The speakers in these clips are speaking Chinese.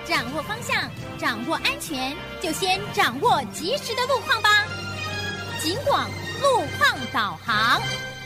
掌握方向，掌握安全，就先掌握及时的路况吧。警广路况导航。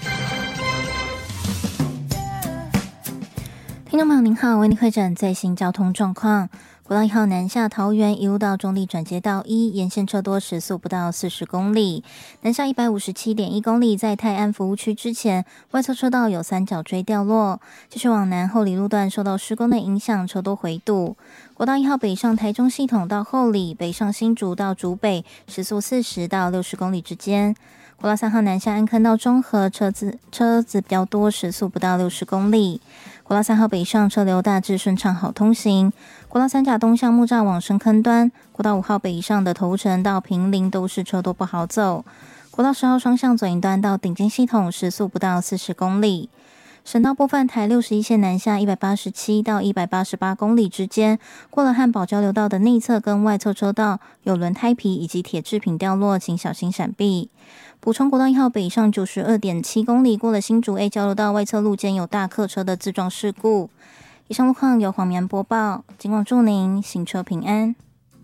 听众朋友您好，为您会诊最新交通状况。国道1号南下桃园，一路到中立转接道1，沿线车多，时速不到40公里。南下157.1公里，在泰安服务区之前，外侧车道有3角锥掉落。继续往南，后里路段受到施工的影响，车多回堵。国道1号北上台中系统到后里，北上新竹到竹北，时速40到60公里之间。国道3号南下安坑到中和，车子比较多，时速不到60公里。国道3号北上车流大致顺畅，好通行。国道3甲东向木栅往深坑端，国道5号北上的头城到坪林都是车多不好走。国道10号双向左营端到顶尖系统，时速不到40公里。省道部分，台61线南下187到188公里之间，过了汉宝交流道的内侧跟外侧车道有轮胎皮以及铁制品掉落，请小心闪避。补充国道1号北上92.7公里，过了新竹 A 交流道外侧路肩有大客车的自撞事故。以上路况由黄绵播报，警广祝您行车平安。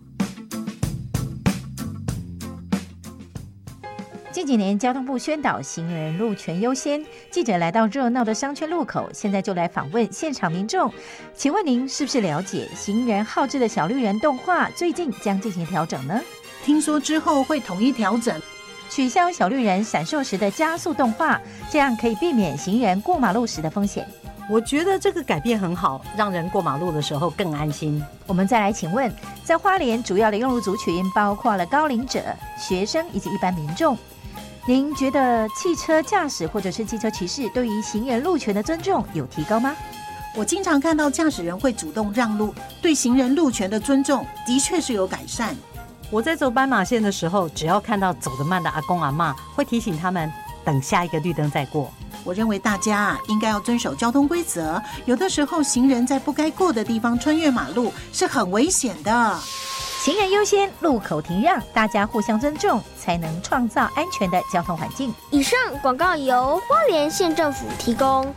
近几年交通部宣导行人路权优先，记者来到热闹的商圈路口，现在就来访问现场民众。请问您是不是了解行人好志的小绿人动画最近将进行调整呢？ 听说之后会统一调整， 取消小绿人闪烁时的加速动画，这样可以避免行人过马路时的风险。 我觉得这个改变很好，让人过马路的时候更安心。 我们再来请问，在花莲主要的用路族群包括了高龄者、学生以及一般民众。您觉得汽车驾驶或者是机车骑士对于行人路权的尊重有提高吗？ 我经常看到驾驶人会主动让路，对行人路权的尊重的确是有改善。 我在走斑马线的时候，只要看到走得慢的阿公阿嬷，会提醒他们等下一个绿灯再过。 我认为大家应该要遵守交通规则，有的时候行人在不该过的地方穿越马路是很危险的。 行人优先，路口停让，大家互相尊重，才能创造安全的交通环境。 以上广告由花莲县政府提供。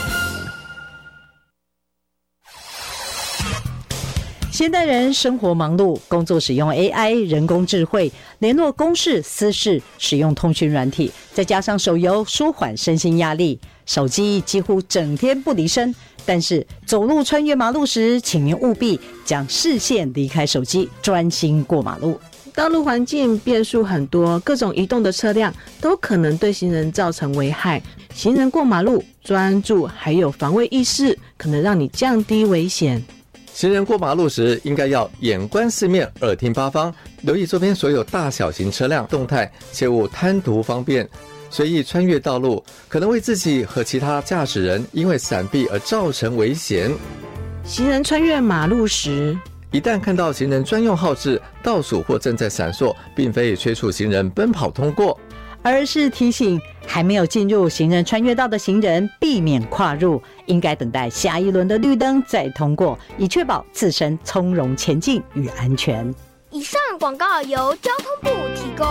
现代人生活忙碌，工作使用 AI 人工智慧，联络公事私事使用通讯软体，再加上手游舒缓身心压力，手机几乎整天不离身。但是走路穿越马路时，请您务必将视线离开手机，专心过马路。 道路环境变数很多，各种移动的车辆都可能对行人造成危害。行人过马路专注还有防卫意识，可能让你降低危险。 行人过马路时，应该要眼观四面，耳听八方，留意周边所有大小型车辆动态，切勿贪图方便随意穿越道路，可能为自己和其他驾驶人因为闪避而造成危险。 行人穿越马路时， 一旦看到行人专用号志倒数或正在闪烁，并非催促行人奔跑通过， 而是提醒还没有进入行人穿越道的行人避免跨入，应该等待下一轮的绿灯再通过，以确保自身从容前进与安全。 以上广告由交通部提供。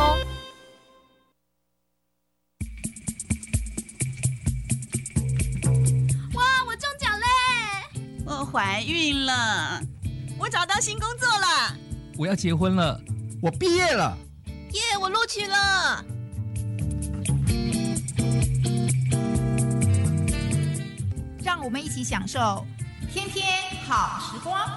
哇，我中奖嘞！我怀孕了，我找到新工作了， 我要结婚了，我毕业了， 耶，我录取了。 让我们一起享受天天好时光。